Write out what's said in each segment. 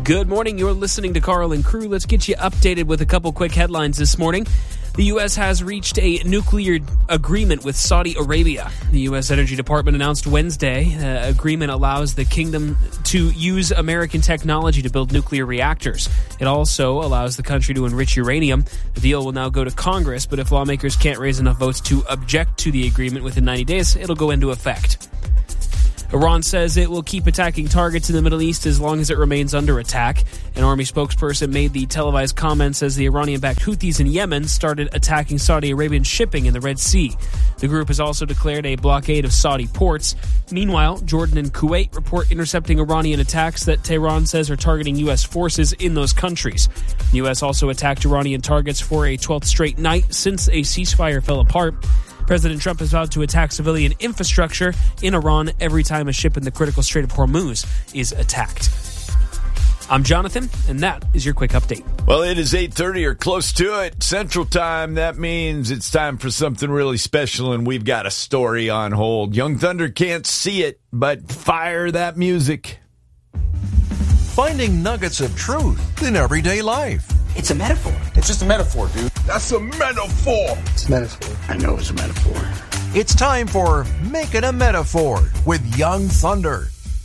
Good morning. You're listening to Carl and Crew. Let's get you updated with a couple quick headlines this morning. The U.S. has reached a nuclear agreement with Saudi Arabia. The U.S. Energy Department announced Wednesday the agreement allows the kingdom to use American technology to build nuclear reactors. It also allows the country to enrich uranium. The deal will now go to Congress, but if lawmakers can't raise enough votes to object to the agreement within 90 days, it'll go into effect. Iran says it will keep attacking targets in the Middle East as long as it remains under attack. An army spokesperson made the televised comments as the Iranian-backed Houthis in Yemen started attacking Saudi Arabian shipping in the Red Sea. The group has also declared a blockade of Saudi ports. Meanwhile, Jordan and Kuwait report intercepting Iranian attacks that Tehran says are targeting U.S. forces in those countries. The U.S. also attacked Iranian targets for a 12th straight night since a ceasefire fell apart. President Trump has vowed to attack civilian infrastructure in Iran every time a ship in the critical Strait of Hormuz is attacked. I'm Jonathan, and that is your quick update. Well, it is 8:30 or close to it, Central Time. That means it's time for something really special, and we've got a story on hold. Young Thunder can't see it, but fire that music. Finding nuggets of truth in everyday life. It's a metaphor. It's just a metaphor, dude. That's a metaphor. It's a metaphor. I know it's a metaphor. It's time for Make It a Metaphor with Young Thunder.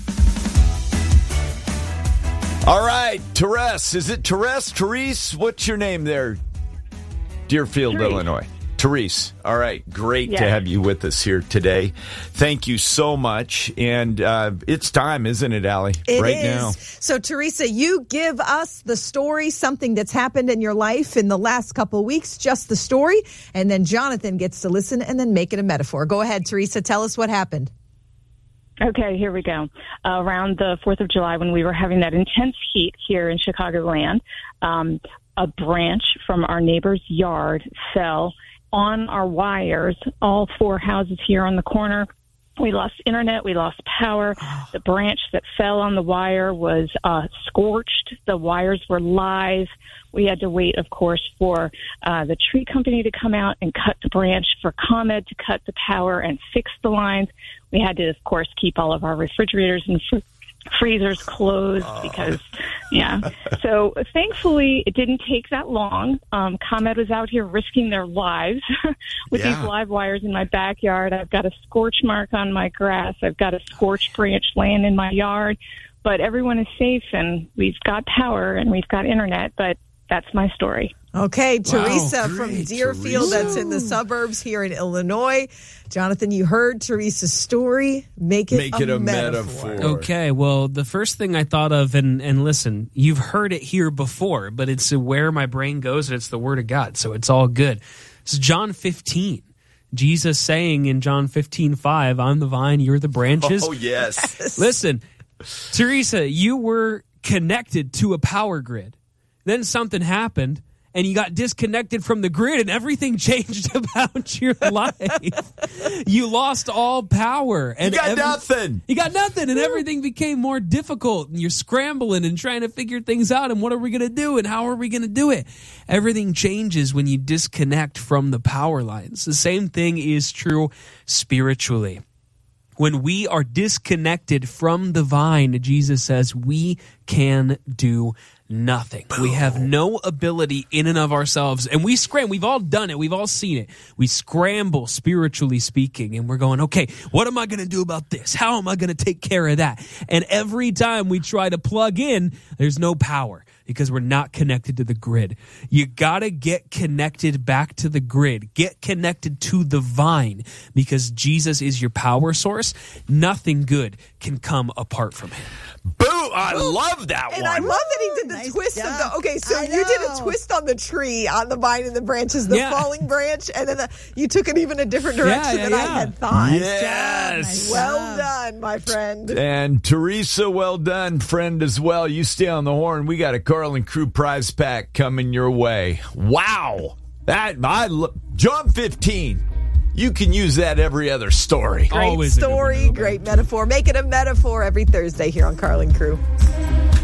All right, Therese. Is it Therese? Therese? What's your name there? Deerfield, Therese. Illinois. Therese. All right, great Yes. to have you with us here today. Thank you so much. And it's time, isn't it, Allie? It right is. now. So, Teresa, you give us the story, something that's happened in your life in the last couple of weeks, just the story, and then Jonathan gets to listen and then make it a metaphor. Go ahead, Teresa. Tell us what happened. Okay, here we go. Around the 4th of July, when we were having that intense heat here in Chicagoland, a branch from our neighbor's yard fell on our wires, all 4 houses here on the corner. We lost internet. We lost power. The branch that fell on the wire was scorched. The wires were live. We had to wait, of course, for the tree company to come out and cut the branch, for ComEd to cut the power and fix the lines. We had to, of course, keep all of our refrigerators and freezers closed because, yeah. So thankfully, it didn't take that long. ComEd was out here risking their lives with these live wires in my backyard. I've got a scorch mark on my grass. I've got a scorched branch laying in my yard. But everyone is safe, and we've got power, and we've got internet. But that's my story. Okay, Teresa great, from Deerfield, Teresa. that's in the suburbs here in Illinois. Jonathan, you heard Teresa's story. Make it a metaphor. Okay, well, the first thing I thought of, and listen, you've heard it here before, but it's where my brain goes, and it's the Word of God, so it's all good. It's John 15. Jesus saying in John 15:5, I'm the vine, you're the branches. Oh, yes. Listen, Teresa, you were connected to a power grid. Then something happened, and you got disconnected from the grid, and everything changed about your life. You lost all power. And You got nothing. You got nothing, and everything became more difficult, and you're scrambling and trying to figure things out, and what are we going to do, and how are we going to do it? Everything changes when you disconnect from the power lines. The same thing is true spiritually. When we are disconnected from the vine, Jesus says we can do nothing. We have no ability in and of ourselves. And we scramble. We've all done it. We've all seen it. We scramble, spiritually speaking, and we're going, okay, what am I going to do about this? How am I going to take care of that? And every time we try to plug in, there's no power because we're not connected to the grid. You got to get connected back to the grid. Get connected to the vine because Jesus is your power source. Nothing good can come apart from him. Boo! I love that And one. I love that he did the twist of the. Okay, so you did a twist on the tree, on the vine and the branches, the falling branch, and then you took it even a different direction than I had thought. Yes. Well done, my friend. And Teresa, well done, friend, as well. You stay on the horn. We got a Carl and Crew prize pack coming your way. Wow. John 15. You can use that every other story. Great story, great metaphor. Make it a metaphor every Thursday here on Carl and Crew.